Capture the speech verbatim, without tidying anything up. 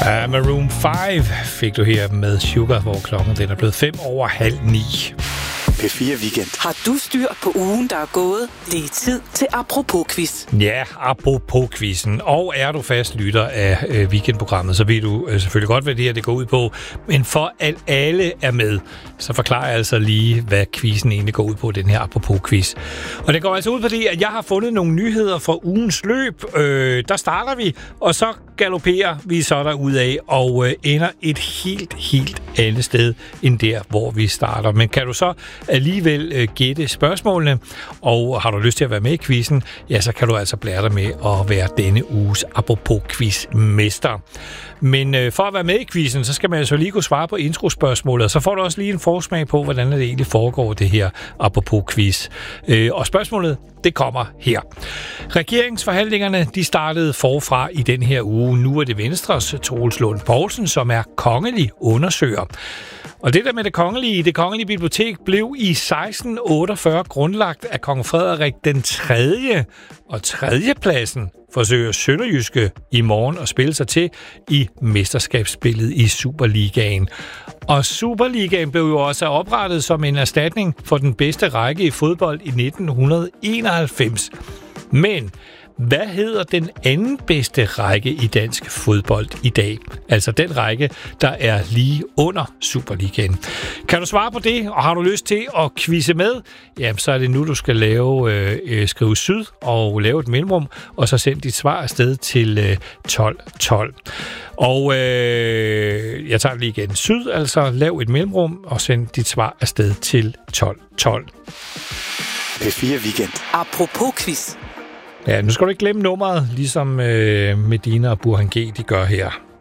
Uh, Maroon fem fik du her med Sugar, hvor klokken den er blevet fem over halv ni. P fire Weekend. Har du styr på ugen, der er gået? Det er tid til Apropos-quiz. Ja, Apropos-quizzen. Og er du fast lytter af øh, weekendprogrammet, så ved du øh, selvfølgelig godt, hvad det her det går ud på. Men for at alle er med, så forklarer jeg altså lige, hvad quizzen egentlig går ud på, den her Apropos-quiz. Og det går altså ud på det, at jeg har fundet nogle nyheder fra ugens løb. Øh, der starter vi, og så galopperer vi så derudad og øh, ender et helt, helt andet sted end der, hvor vi starter. Men kan du så alligevel øh, gætte spørgsmålene, og har du lyst til at være med i quizzen, ja, så kan du altså blære dig med at være denne uges Apropos-quiz-mester. Men øh, for at være med i quizzen, så skal man altså lige kunne svare på introspørgsmålet, og så får du også lige en forsmag på, hvordan det egentlig foregår, det her Apropos-quiz. Øh, og spørgsmålet, det kommer her. Regeringsforhandlingerne, de startede forfra i den her uge. Nu er det Venstres Troels Lund Poulsen, som er kongelig undersøger. Og det der med det kongelige, det kongelige bibliotek blev i seksten otteogfyrre grundlagt af kong Frederik den tredje. Og tredjepladsen forsøger Sønderjyske i morgen at spille sig til i mesterskabsspillet i Superligaen. Og Superligaen blev jo også oprettet som en erstatning for den bedste række i fodbold i nitten enoghalvfems. Men hvad hedder den anden bedste række i dansk fodbold i dag? Altså den række, der er lige under Superligaen. Kan du svare på det, og har du lyst til at quizze med? Jamen, så er det nu, du skal lave øh, skrive syd og lave et mellemrum, og så send dit svar afsted til øh, tolv tolv. Og øh, jeg tager det lige igen. Syd, altså lav et mellemrum, og send dit svar afsted til tolv tolv. P fire Weekend. Apropos quiz. Ja, nu skal du ikke glemme nummeret, ligesom øh, Medina og Burhan G, de gør her.